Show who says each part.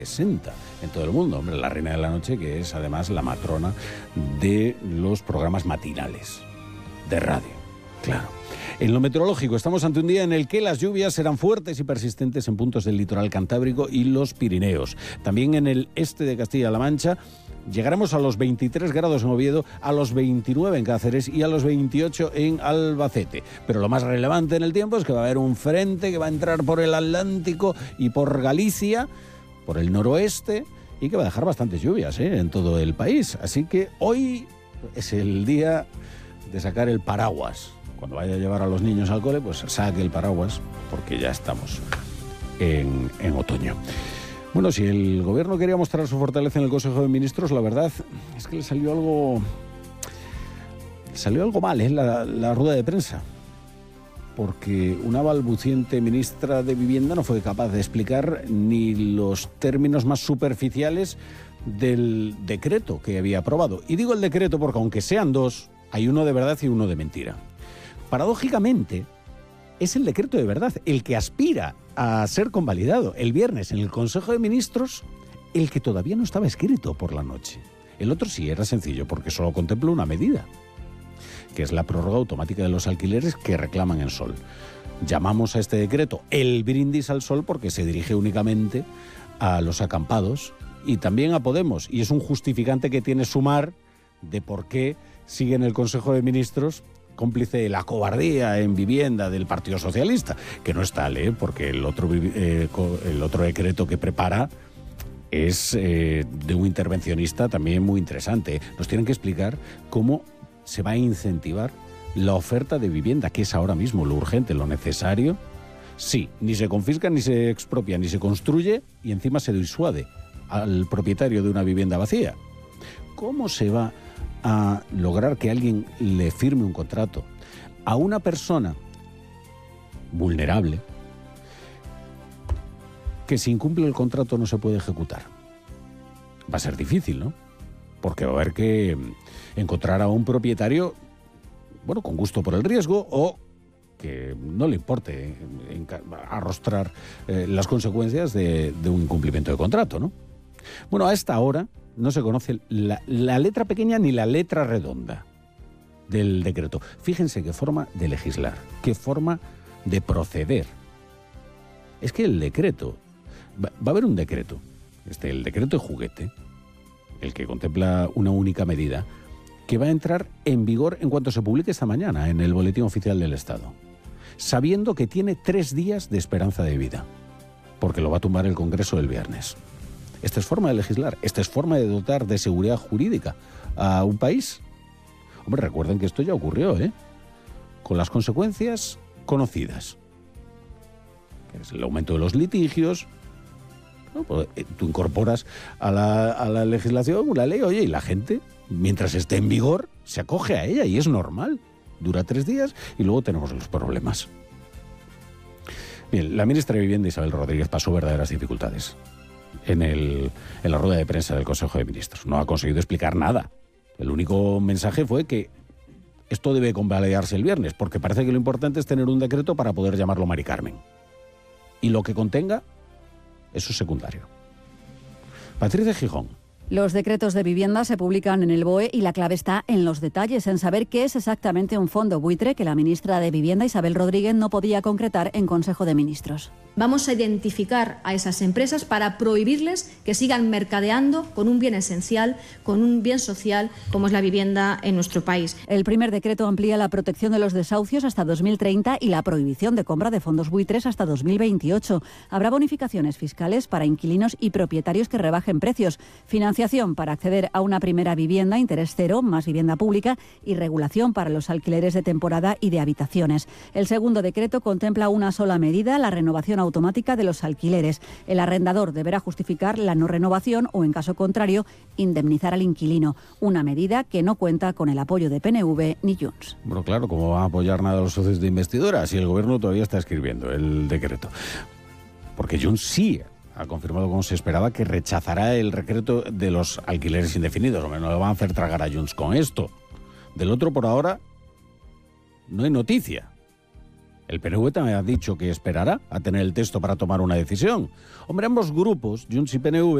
Speaker 1: 60 en todo el mundo. Hombre, la reina de la noche, que es además la matrona de los programas matinales de radio. Claro. En lo meteorológico, estamos ante un día en el que las lluvias serán fuertes y persistentes en puntos del litoral cantábrico y los Pirineos. También en el este de Castilla-La Mancha llegaremos a los 23 grados en Oviedo, a los 29 en Cáceres y a los 28 en Albacete. Pero lo más relevante en el tiempo es que va a haber un frente que va a entrar por el Atlántico y por Galicia, por el noroeste, y que va a dejar bastantes lluvias en todo el país. Así que hoy es el día de sacar el paraguas. Cuando vaya a llevar a los niños al cole, pues saque el paraguas, porque ya estamos en otoño. Bueno, si el gobierno quería mostrar su fortaleza en el Consejo de Ministros, la verdad es que le salió algo mal en la rueda de prensa. Porque una balbuciente ministra de Vivienda no fue capaz de explicar ni los términos más superficiales del decreto que había aprobado. Y digo el decreto porque aunque sean dos, hay uno de verdad y uno de mentira. Paradójicamente, es el decreto de verdad el que aspira a ser convalidado el viernes en el Consejo de Ministros, el que todavía no estaba escrito por la noche. El otro sí era sencillo porque solo contempla una medida, que es la prórroga automática de los alquileres que reclaman el sol. Llamamos a este decreto el brindis al sol porque se dirige únicamente a los acampados y también a Podemos, y es un justificante que tiene Sumar de por qué sigue en el Consejo de Ministros, cómplice de la cobardía en vivienda del Partido Socialista, que no es tal, porque el otro decreto que prepara es de un intervencionista también muy interesante. Nos tienen que explicar cómo se va a incentivar la oferta de vivienda, que es ahora mismo lo urgente, lo necesario. Sí, ni se confisca, ni se expropia, ni se construye, y encima se disuade al propietario de una vivienda vacía. ¿Cómo se va a lograr que alguien le firme un contrato a una persona vulnerable que si incumple el contrato no se puede ejecutar? Va a ser difícil, ¿no? Porque va a haber que encontrar a un propietario, bueno, con gusto por el riesgo o que no le importe arrostrar las consecuencias de un incumplimiento de contrato, ¿no? Bueno, a esta hora no se conoce la letra pequeña ni la letra redonda del decreto. Fíjense qué forma de legislar, qué forma de proceder. Es que el decreto, va a haber un decreto, el decreto de juguete, el que contempla una única medida, que va a entrar en vigor en cuanto se publique esta mañana en el Boletín Oficial del Estado, sabiendo que tiene 3 días de esperanza de vida, porque lo va a tumbar el Congreso el viernes. Esta es forma de legislar, esta es forma de dotar de seguridad jurídica a un país. Hombre, recuerden que esto ya ocurrió, con las consecuencias conocidas. Es el aumento de los litigios. ¿No? Pues, tú incorporas a la legislación una ley, oye, y la gente, mientras esté en vigor, se acoge a ella y es normal. Dura 3 días y luego tenemos los problemas. Bien, la ministra de Vivienda, Isabel Rodríguez, pasó verdaderas dificultades en la rueda de prensa del Consejo de Ministros. No ha conseguido explicar nada. El único mensaje fue que esto debe convalidarse el viernes, porque parece que lo importante es tener un decreto para poder llamarlo Mari Carmen. Y lo que contenga, eso es secundario. Patricia Gijón.
Speaker 2: Los decretos de vivienda se publican en el BOE y la clave está en los detalles, en saber qué es exactamente un fondo buitre que la ministra de Vivienda, Isabel Rodríguez, no podía concretar en Consejo de Ministros.
Speaker 3: Vamos a identificar a esas empresas para prohibirles que sigan mercadeando con un bien esencial, con un bien social como es la vivienda en nuestro país.
Speaker 2: El primer decreto amplía la protección de los desahucios hasta 2030 y la prohibición de compra de fondos buitres hasta 2028. Habrá bonificaciones fiscales para inquilinos y propietarios que rebajen precios, financiación para acceder a una primera vivienda, interés cero, más vivienda pública y regulación para los alquileres de temporada y de habitaciones. El segundo decreto contempla una sola medida, la renovación automática de los alquileres. El arrendador deberá justificar la no renovación o, en caso contrario, indemnizar al inquilino. Una medida que no cuenta con el apoyo de PNV ni Junts.
Speaker 1: Bueno, claro, ¿cómo va a apoyar nada a los socios de investidura si el gobierno todavía está escribiendo el decreto? Porque Junts sí ha confirmado, como se esperaba, que rechazará el decreto de los alquileres indefinidos. Hombre, no le van a hacer tragar a Junts con esto. Del otro, por ahora, no hay noticia. El PNV también ha dicho que esperará a tener el texto para tomar una decisión. Hombre, ambos grupos, Junts y PNV,